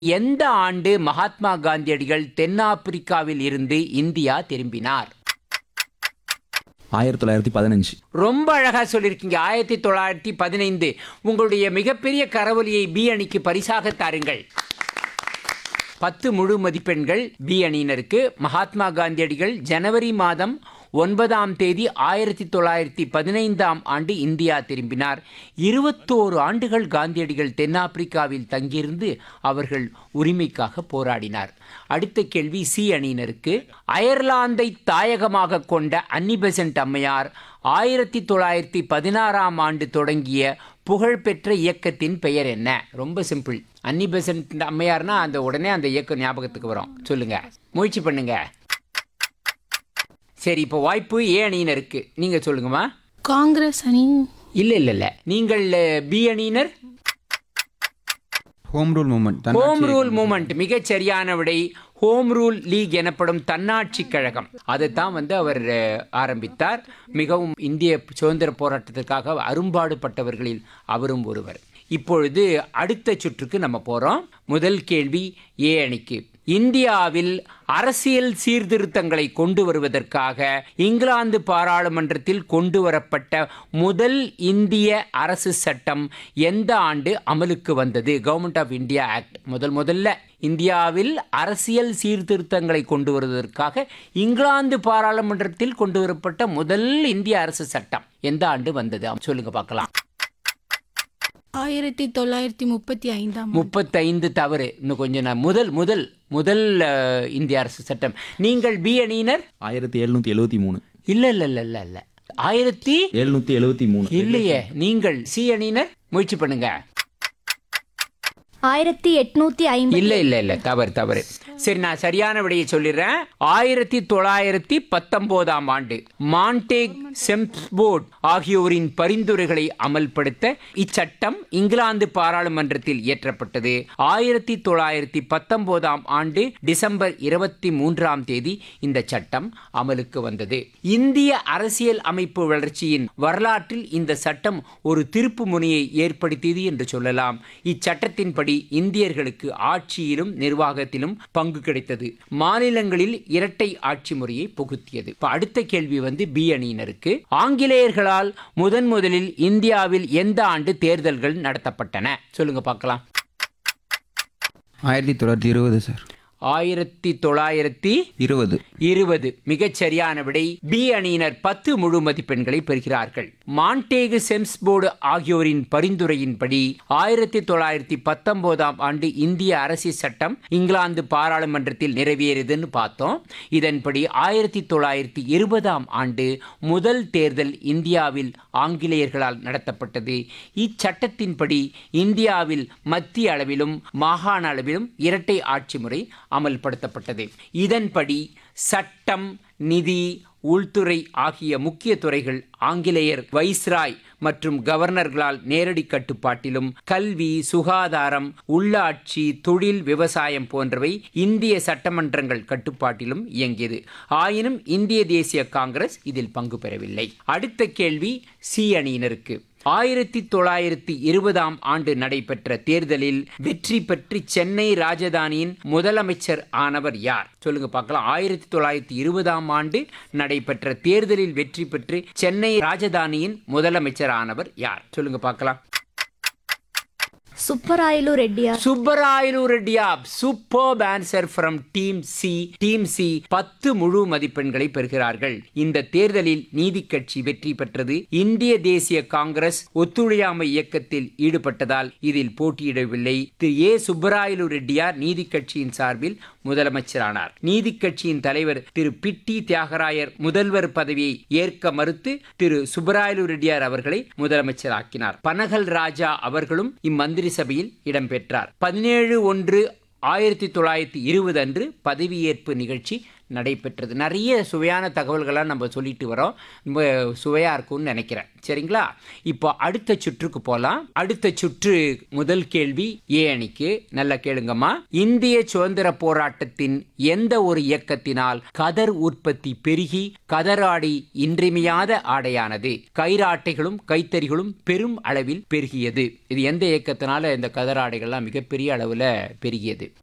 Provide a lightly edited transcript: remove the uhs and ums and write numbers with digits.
எந்த ஆண்டு மகாத்மா காந்தியடிகள் தென்னாப்பிரிக்காவில் இருந்து இந்தியா திரும்பினார்? 1915. ரொம்ப அழகா சொல்லியிருக்கீங்க. 1915. உங்களுடைய மிகப்பெரிய கரவொலியை பி அணிக்கு பரிசாக தாருங்கள். 10 முழு மதிப்பெண்கள் பி அணியினருக்கு. மகாத்மா காந்தியடிகள் ஜனவரி மாதம் 9ஆம் தேதி 1915ஆம் ஆண்டு இந்தியா திரும்பினார். 21 ஆண்டுகள் காந்தியடிகள் தென்னாப்பிரிக்காவில் தங்கியிருந்து அவர்கள் உரிமைக்காக போராடினார். அடுத்த கேள்வி சி அணியினருக்கு. அயர்லாந்தை தாயகமாக கொண்ட அன்னி பெசன்ட் அம்மையார் 1916ஆம் ஆண்டு தொடங்கிய புகழ்பெற்ற இயக்கத்தின் பெயர் என்ன? ரொம்ப சிம்பிள். அன்னி பெசன்ட் அம்மையார்னா அந்த உடனே அந்த இயக்கம் ஞாபகத்துக்கு வரும். சொல்லுங்க, முயற்சி பண்ணுங்க. சரி, இப்போ வாய்ப்பு ஏ அணியினருக்கு. நீங்க சொல்லுங்கம்மா. காங்கிரஸ் அணி. இல்ல நீங்கள் பி அணியினர். Home rule moment. Home rule moment மிகச் சரியான விடை. ஹோம் ரூல் லீக் எனப்படும் தன்னாட்சி கழகம், அதைத்தான் அவர் ஆரம்பித்தார். மிகவும் இந்திய சுதந்திர போராட்டத்திற்காக அரும்பாடுபட்டவர்களில் அவரும் ஒருவர். இப்பொழுது அடுத்த சுற்றுக்கு நம்ம போறோம். முதல் கேள்வி ஏ அணிக்கு. இந்தியாவில் அரசியல் சீர்திருத்தங்களை கொண்டு வருவதற்காக இங்கிலாந்து பாராளுமன்றத்தில் கொண்டு வரப்பட்ட முதல் இந்திய அரசு சட்டம் எந்த ஆண்டு அமலுக்கு வந்தது? Government of India act. முதல்ல இந்தியாவில் அரசியல் சீர்திருத்தங்களை கொண்டு வருவதற்காக இங்கிலாந்து பாராளுமன்றத்தில் கொண்டு வரப்பட்ட முதல் இந்திய அரசு சட்டம் எந்த ஆண்டு வந்தது? சொல்லுங்க பார்க்கலாம். 1935. 35 தவறு. இன்னும் கொஞ்சம் முதல் இந்திய அரசு சட்டம். நீங்கள் பி அணியினர். 1773. இல்ல 1773 இல்லையே. நீங்கள் சி அணியினர், முயற்சி பண்ணுங்க. 1850. இல்ல தவறு. சரி, நான் சரியான விடையை சொல்லிடுறேன். 1919ஆம் ஆண்டு மான்டேக் செம்ஸ்போர்ட் ஆகியோரின் பரிந்துரைகளை அமல்படுத்த இச்சட்டம் இங்கிலாந்து பாராளுமன்றத்தில் இயற்றப்பட்டது. 1919ஆம் ஆண்டு டிசம்பர் 23ஆம் தேதி இந்த சட்டம் அமலுக்கு வந்தது. இந்திய அரசியல் அமைப்பு வளர்ச்சியின் வரலாற்றில் இந்த சட்டம் ஒரு திருப்பு முனையை ஏற்படுத்தியது என்று சொல்லலாம். இச்சட்டத்தின்படி இந்தியர்களுக்கு ஆட்சியிலும் நிர்வாகத்திலும் பங்கு கிடைத்தது. மாநிலங்களில் இரட்டை ஆட்சி முறையை புகுத்தியது. அடுத்த கேள்வி பி அணியினருக்கு. ஆங்கிலேயர்களால் முதலில் இந்தியாவில் எந்த ஆண்டு தேர்தல்கள் நடத்தப்பட்டன? சொல்லுங்க பார்க்கலாம். 1920 சார். 1920. மிகச் சரியான விடை. பி அணியினர் 10 முழு மதிப்பெண்களை பெறுகிறார்கள். மான்டேகு செம்ஸ்போர்டு ஆகியோரின் பரிந்துரையின்படி 1919ஆம் ஆண்டு இந்திய அரசியல் சட்டம் இங்கிலாந்து பாராளுமன்றத்தில் நிறைவேறியதுன்னு பார்த்தோம். இதன்படி 1920ஆம் ஆண்டு முதல் தேர்தல் இந்தியாவில் ஆங்கிலேயர்களால் நடத்தப்பட்டது. இச்சட்டத்தின்படி இந்தியாவில் மத்திய அளவிலும் மாகாண அளவிலும் இரட்டை ஆட்சி முறை அமல்படுத்தப்பட்டது. இதன்படி சட்டம், நிதி, உள்துறை ஆகிய முக்கிய துறைகள் ஆங்கிலேயர் வைஸ்ராய் மற்றும் கவர்னர்களால் நேரடி கட்டுப்பாட்டிலும், கல்வி, சுகாதாரம், உள்ளாட்சி, தொழில், விவசாயம் போன்றவை இந்திய சட்டமன்றங்கள் கட்டுப்பாட்டிலும் இயங்கியது. ஆயினும் இந்திய தேசிய காங்கிரஸ் இதில் பங்கு பெறவில்லை. அடுத்த கேள்வி சி அணியினருக்கு. 1920ஆம் ஆண்டு நடைபெற்ற தேர்தலில் வெற்றி பெற்று சென்னை ராஜதானியின் முதலமைச்சர் ஆனவர் யார்? சொல்லுங்க பார்க்கலாம். 1920ஆம் ஆண்டு நடைபெற்ற தேர்தலில் வெற்றி பெற்று சென்னை ராஜதானியின் முதலமைச்சர் ஆனவர் யார்? சொல்லுங்க பார்க்கலாம். Subbarayalu Reddiar. Subbarayalu Reddiar. Superb answer from team C. Team C 10 முழு மதிப்பெண்களை பெறுகிறார்கள். இந்த தேர்தலில் நீதி கட்சி வெற்றி பெற்றது. இந்திய தேசிய காங்கிரஸ் ஒத்துழையாமை இயக்கத்தில் ஈடுபட்டதால் இதில் போட்டியிடவில்லை. திரு ஏ சுப்பராயலு ரெட்டியார் நீதி கட்சியின் சார்பில் முதலமைச்சரானார். நீதி கட்சியின் தலைவர் திரு பிட்டி தியாகராயர் முதல்வர் பதவியை ஏற்க மறுத்து திரு சுப்பராயலு ரெட்டியார் அவர்களை முதலமைச்சராக்கினார். பனகல் ராஜா அவர்களும் இம்மந்திரி சபையில் இடம்பெற்றார். 17/1/1920 அன்று பதவியேற்பு நிகழ்ச்சி நடைபெற்றது. நிறைய சுவையான தகவல்களாக நம்ம சொல்லிட்டு வரோம். ரொம்ப சுவையாக இருக்கும்னு நினைக்கிறேன். சரிங்களா? இப்போ அடுத்த சுற்றுக்கு போகலாம். அடுத்த சுற்று முதல் கேள்வி ஏ அணிக்கு. நல்லா கேளுங்கம்மா. இந்திய சுதந்திர போராட்டத்தின் எந்த ஒரு இயக்கத்தினால் கதர் உற்பத்தி பெருகி கதராடை இன்றியமையாத ஆடையானது? கயிறாட்டைகளும் கைத்தறிகளும் பெரும் அளவில் பெருகியது. இது எந்த இயக்கத்தினால இந்த கதராடைகள்லாம் மிகப்பெரிய அளவில் பெருகியது?